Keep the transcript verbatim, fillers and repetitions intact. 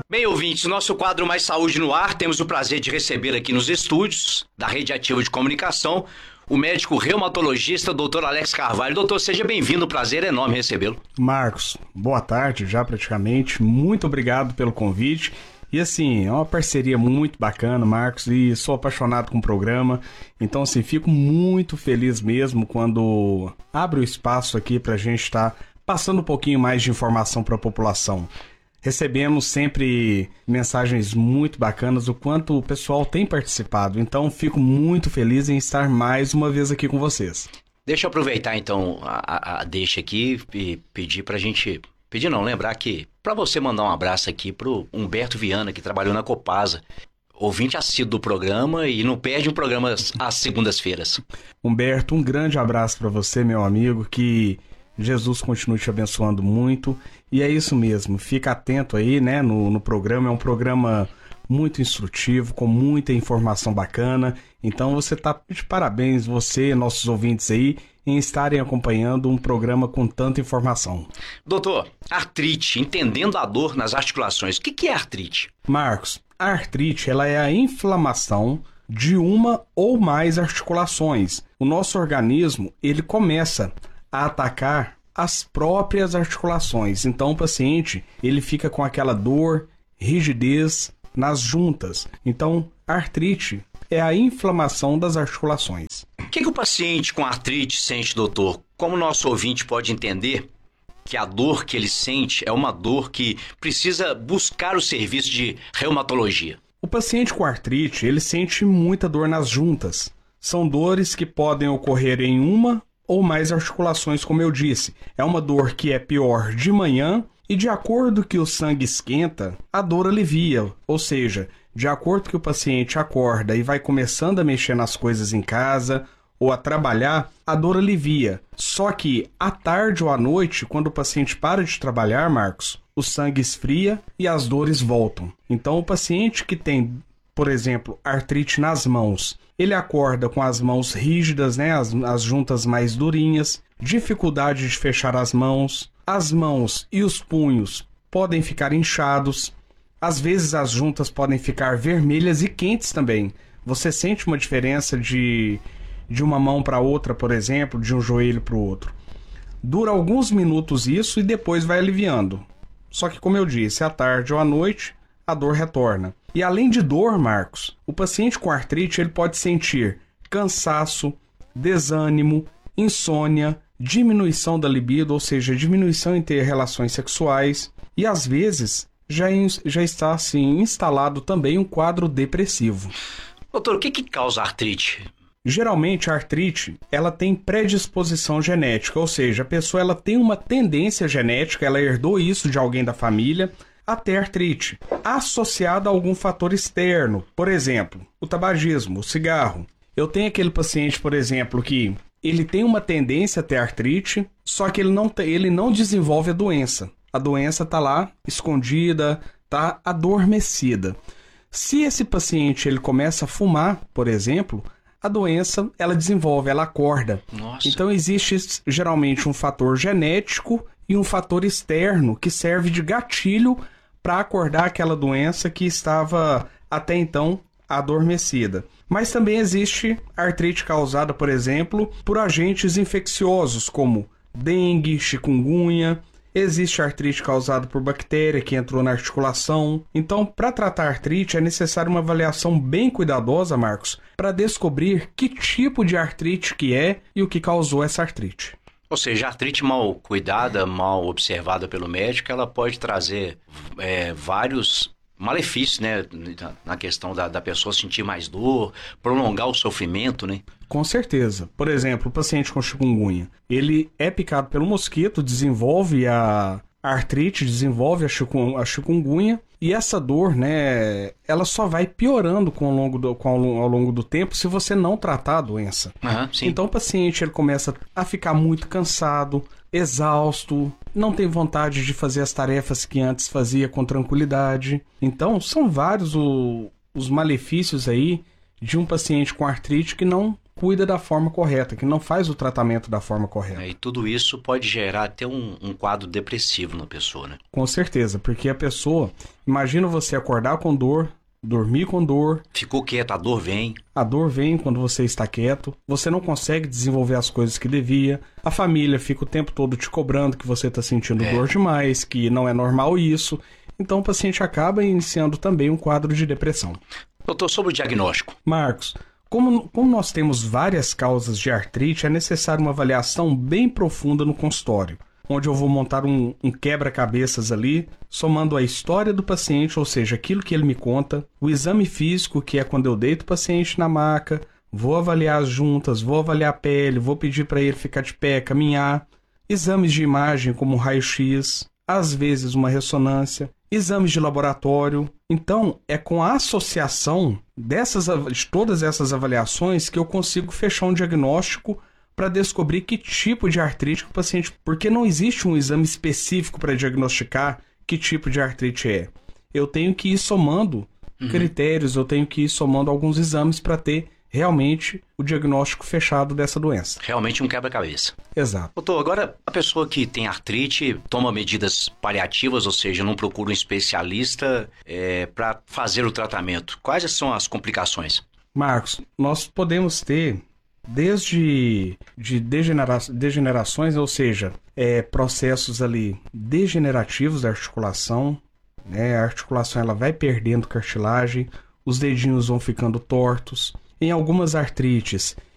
Bem, ouvintes, nosso quadro Mais Saúde no Ar, temos o prazer de receber aqui nos estúdios da Rede Ativa de Comunicação o médico reumatologista, doutor Alex Carvalho. Doutor, seja bem-vindo, prazer enorme recebê-lo. Marcos, boa tarde já praticamente, muito obrigado pelo convite. E assim, é uma parceria muito bacana, Marcos, e sou apaixonado com o programa. Então assim, fico muito feliz mesmo quando abre o espaço aqui para a gente estar passando um pouquinho mais de informação para a população. Recebemos sempre mensagens muito bacanas, o quanto o pessoal tem participado. Então, fico muito feliz em estar mais uma vez aqui com vocês. Deixa eu aproveitar, então, a, a, a deixa aqui e pedir pra gente... Pedir não, lembrar que... Pra você mandar um abraço aqui pro Humberto Viana, que trabalhou na Copasa. Ouvinte assíduo do programa e não perde um programa às segundas-feiras. Humberto, um grande abraço pra você, meu amigo, que... Jesus continue te abençoando muito. E é isso mesmo, fica atento aí, né, no, no programa. É um programa muito instrutivo, com muita informação bacana. Então você tá de parabéns, você, nossos ouvintes aí, em estarem acompanhando um programa com tanta informação. Doutor, artrite, entendendo a dor nas articulações. O que, que é artrite? Marcos, a artrite ela é a inflamação de uma ou mais articulações. O nosso organismo, ele começa a atacar as próprias articulações. Então o paciente, ele fica com aquela dor, rigidez nas juntas. Então, a artrite é a inflamação das articulações. O que, que o paciente com artrite sente, doutor? Como o nosso ouvinte pode entender que a dor que ele sente é uma dor que precisa buscar o serviço de reumatologia? O paciente com artrite, ele sente muita dor nas juntas. São dores que podem ocorrer em uma ou mais articulações, como eu disse. É uma dor que é pior de manhã e de acordo que o sangue esquenta, a dor alivia. Ou seja, de acordo que o paciente acorda e vai começando a mexer nas coisas em casa ou a trabalhar, a dor alivia. Só que à tarde ou à noite, quando o paciente para de trabalhar, Marcos, o sangue esfria e as dores voltam. Então o paciente que tem, por exemplo, artrite nas mãos, ele acorda com as mãos rígidas, né, as, as juntas mais durinhas, dificuldade de fechar as mãos, as mãos e os punhos podem ficar inchados, às vezes as juntas podem ficar vermelhas e quentes também. Você sente uma diferença de, de uma mão para outra, por exemplo, de um joelho para o outro. Dura alguns minutos isso e depois vai aliviando. Só que, como eu disse, à tarde ou à noite, a dor retorna. E além de dor, Marcos, o paciente com artrite ele pode sentir cansaço, desânimo, insônia, diminuição da libido, ou seja, diminuição em ter relações sexuais, e às vezes já, já está assim instalado também um quadro depressivo. Doutor, o que, que causa artrite? Geralmente a artrite ela tem predisposição genética, ou seja, a pessoa ela tem uma tendência genética, ela herdou isso de alguém da família, a ter artrite, associada a algum fator externo, por exemplo, o tabagismo, o cigarro. Eu tenho aquele paciente, por exemplo, que ele tem uma tendência a ter artrite, só que ele não, ele não desenvolve a doença. A doença está lá, escondida, está adormecida. Se esse paciente ele começa a fumar, por exemplo, a doença ela desenvolve, ela acorda. Nossa. Então existe geralmente um fator genético e um fator externo que serve de gatilho para acordar aquela doença que estava até então adormecida. Mas também existe artrite causada, por exemplo, por agentes infecciosos como dengue, chikungunya. Existe artrite causada por bactéria que entrou na articulação. Então, para tratar a artrite é necessário uma avaliação bem cuidadosa, Marcos, para descobrir que tipo de artrite que é e o que causou essa artrite. Ou seja, a artrite mal cuidada, mal observada pelo médico, ela pode trazer é, vários malefícios, né? Na questão da, da pessoa sentir mais dor, prolongar o sofrimento, né? Com certeza. Por exemplo, o paciente com chikungunya, ele é picado pelo mosquito, desenvolve a artrite, desenvolve a, chikun, a chikungunya, e essa dor, né, ela só vai piorando com ao, longo do, com ao, ao longo do tempo se você não tratar a doença. Uhum, sim. Então o paciente ele começa a ficar muito cansado, exausto, não tem vontade de fazer as tarefas que antes fazia com tranquilidade. Então são vários o, os malefícios aí de um paciente com artrite que não cuida da forma correta, que não faz o tratamento da forma correta. É, e tudo isso pode gerar até um, um quadro depressivo na pessoa, né? Com certeza, porque a pessoa, imagina você acordar com dor, dormir com dor. Ficou quieto, a dor vem. A dor vem quando você está quieto, você não consegue desenvolver as coisas que devia, a família fica o tempo todo te cobrando que você está sentindo é. dor demais, que não é normal isso, então o paciente acaba iniciando também um quadro de depressão. Doutor, sobre o diagnóstico. Marcos, como, como nós temos várias causas de artrite, é necessário uma avaliação bem profunda no consultório, onde eu vou montar um, um quebra-cabeças ali, somando a história do paciente, ou seja, aquilo que ele me conta, o exame físico, que é quando eu deito o paciente na maca, vou avaliar as juntas, vou avaliar a pele, vou pedir para ele ficar de pé, caminhar, exames de imagem como raio-x, às vezes uma ressonância, exames de laboratório. Então, é com a associação dessas, de todas essas avaliações que eu consigo fechar um diagnóstico para descobrir que tipo de artrite o paciente... Porque não existe um exame específico para diagnosticar que tipo de artrite é. Eu tenho que ir somando uhum. critérios, eu tenho que ir somando alguns exames para ter realmente o diagnóstico fechado dessa doença. Realmente um quebra-cabeça. Exato. Doutor, agora a pessoa que tem artrite toma medidas paliativas, ou seja, não procura um especialista é, para fazer o tratamento. Quais são as complicações? Marcos, nós podemos ter... desde de degenera degenerações, ou seja, é, processos ali degenerativos da articulação, né? A articulação ela vai perdendo cartilagem, os dedinhos vão ficando tortos. Em algumas artrites,